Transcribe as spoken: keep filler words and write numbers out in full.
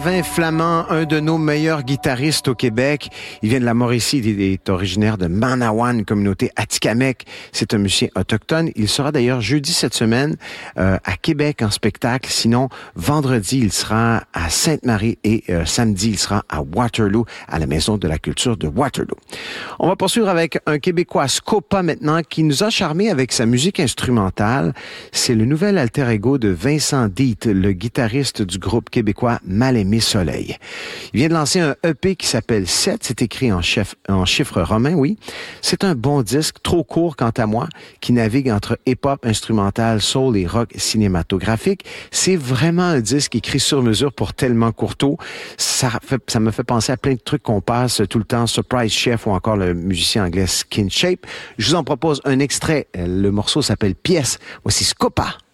Vin Flamand, un de nos meilleurs guitaristes au Québec. Il vient de la Mauricie, il est originaire de Manawan, communauté Atikamekw. C'est un musicien autochtone. Il sera d'ailleurs jeudi cette semaine euh, à Québec en spectacle. Sinon, vendredi, il sera à Sainte-Marie et euh, samedi, il sera à Waterloo, à la Maison de la Culture de Waterloo. On va poursuivre avec un Québécois, Scopa maintenant, qui nous a charmé avec sa musique instrumentale. C'est le nouvel alter ego de Vincent Dietz, le guitariste du groupe québécois Mal-Aimé Soleil. Il vient de lancer un E P qui s'appelle sept, c'est écrit en, chef, en chiffres romains, oui. C'est un bon disque, trop court quant à moi, qui navigue entre hip-hop, instrumental, soul et rock cinématographique. C'est vraiment un disque écrit sur mesure pour tellement courteau. Ça, fait, ça me fait penser à plein de trucs qu'on passe tout le temps, Surprise Chef ou encore le musicien anglais Skin Shape. Je vous en propose un extrait. Le morceau s'appelle Pièce. Voici Scopa.